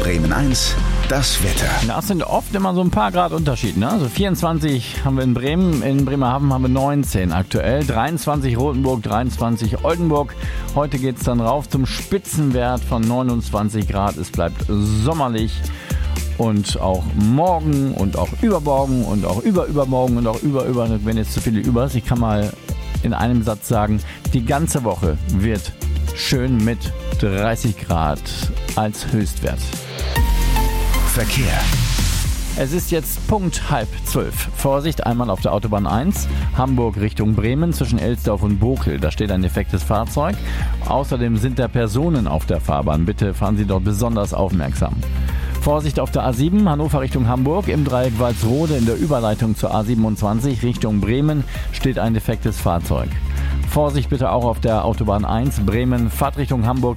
Bremen 1, das Wetter. Das sind oft immer so ein paar Grad Unterschied. Ne? Also 24 haben wir in Bremen, in Bremerhaven haben wir 19 aktuell, 23 Rothenburg, 23 Oldenburg. Heute geht es dann rauf zum Spitzenwert von 29 Grad. Es bleibt sommerlich. Und auch morgen und auch übermorgen und auch übermorgen und auch wenn jetzt zu viele über ist. Ich kann mal in einem Satz sagen, die ganze Woche wird schön mit 30 Grad als Höchstwert. Verkehr. Es ist jetzt Punkt 11:30. Vorsicht, einmal auf der Autobahn 1, Hamburg Richtung Bremen zwischen Elsdorf und Bokel. Da steht ein defektes Fahrzeug. Außerdem sind da Personen auf der Fahrbahn. Bitte fahren Sie dort besonders aufmerksam. Vorsicht auf der A7, Hannover Richtung Hamburg. Im Dreieck Walsrode in der Überleitung zur A27 Richtung Bremen steht ein defektes Fahrzeug. Vorsicht bitte auch auf der Autobahn 1, Bremen, Fahrtrichtung Hamburg